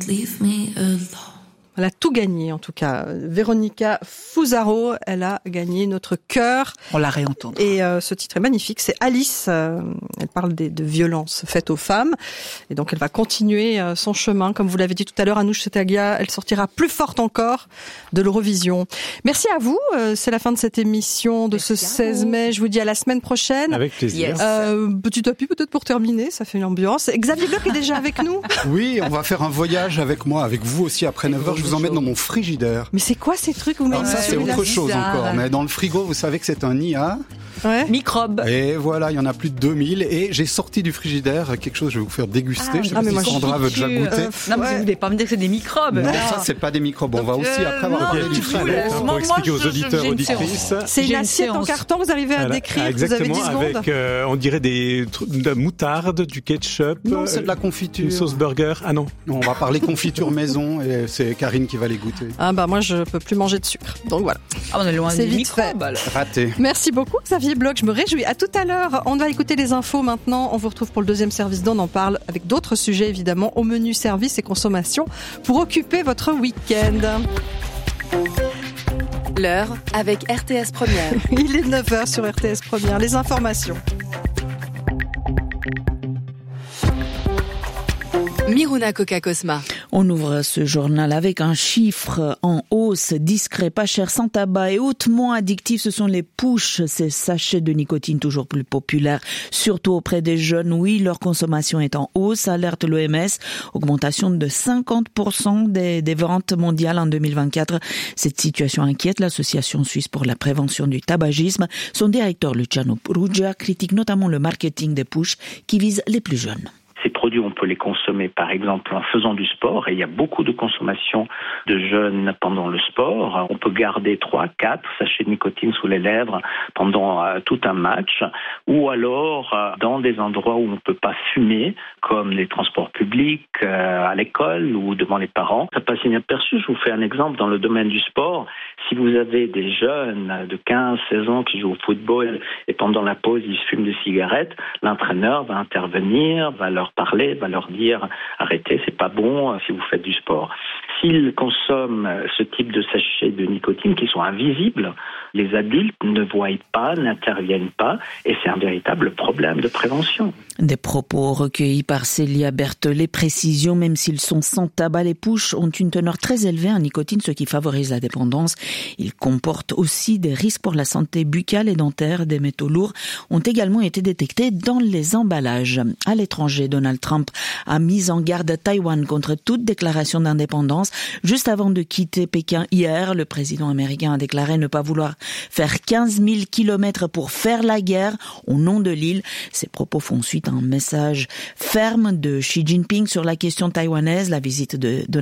don't leave me alone. Elle a tout gagné, en tout cas. Véronica Fusaro, elle a gagné notre cœur. On la réentendra. Et ce titre est magnifique, c'est Alice. Elle parle de violences faites aux femmes. Et donc, elle va continuer son chemin. Comme vous l'avez dit tout à l'heure, Anouche Setagia, elle sortira plus forte encore de l'Eurovision. Merci à vous. C'est la fin de cette émission de ce 16 mai. Je vous dis à la semaine prochaine. Avec plaisir. Yes. Petit tapis peut-être pour terminer, ça fait une ambiance. Xavier Bloch est déjà avec nous. Oui, on va faire un voyage avec moi, avec vous aussi après 9h. Je vous emmène dans mon frigidaire. Mais c'est quoi ces trucs vous Alors mettez ça, c'est autre chose bizarre. encore. Mais dans le frigo, vous savez que c'est un nid à... Ouais. Microbes. Et voilà, il y en a plus de 2000. Et j'ai sorti du frigidaire quelque chose que je vais vous faire déguster. Je sais pas mais si moi, Sandra veut déjà goûter. Non, mais vous voulez pas me dire que c'est des microbes. Non, ça, c'est pas des microbes. On va aussi, après avoir parlé du frigo. Pour expliquer aux auditeurs, auditrices. C'est une J'ai une assiette en séance. carton, vous arrivez à Voilà, décrire, exactement, vous avez 10 secondes. avec, on dirait de la moutarde, du ketchup. Non, c'est de la confiture. Une sauce burger. Ah non. Non, on va parler confiture maison et c'est Karine qui va les goûter. Ah bah moi je peux plus manger de sucre. Donc voilà. Ah, on est loin C'est des vite fait. microbes. alors. Raté. Merci beaucoup Xavier Bloch, je me réjouis. À tout à l'heure, on va écouter les infos maintenant. On vous retrouve pour le deuxième service d'On en parle avec d'autres sujets évidemment au menu services et consommation pour occuper votre week-end. L'heure avec RTS Première. Il est 9h sur RTS Première. Les informations. Miruna Coca-Cosma. On ouvre ce journal avec un chiffre en hausse, discret, pas cher, sans tabac et hautement addictif. Ce sont les pushs, ces sachets de nicotine toujours plus populaires, surtout auprès des jeunes. Oui, leur consommation est en hausse, alerte l'OMS. Augmentation de 50% des ventes mondiales en 2024. Cette situation inquiète l'Association suisse pour la prévention du tabagisme. Son directeur, Luciano Perugia, critique notamment le marketing des pushs qui vise les plus jeunes. Ces produits, on peut les consommer par exemple en faisant du sport et il y a beaucoup de consommation de jeunes pendant le sport. On peut garder 3, 4 sachets de nicotine sous les lèvres pendant tout un match ou alors dans des endroits où on ne peut pas fumer comme les transports publics, à l'école ou devant les parents. Ça passe inaperçu. Je vous fais un exemple dans le domaine du sport. Si vous avez des jeunes de 15, 16 ans qui jouent au football et pendant la pause ils fument des cigarettes, l'entraîneur va intervenir, va leur parler, va leur dire arrêtez, c'est pas bon si vous faites du sport. S'ils consomment ce type de sachets de nicotine qui sont invisibles, les adultes ne voient pas, n'interviennent pas et c'est un véritable problème de prévention. Des propos recueillis par Célia Berthollet. Précision, même s'ils sont sans tabac, les pushs ont une teneur très élevée en nicotine, ce qui favorise la dépendance. Ils comportent aussi des risques pour la santé buccale et dentaire. Des métaux lourds ont également été détectés dans les emballages. À l'étranger, Donald Trump a mis en garde Taïwan contre toute déclaration d'indépendance. Juste avant de quitter Pékin hier, le président américain a déclaré ne pas vouloir faire 15 000 kilomètres pour faire la guerre au nom de l'île. Ces propos font suite à un message ferme de Xi Jinping sur la question taïwanaise. La visite de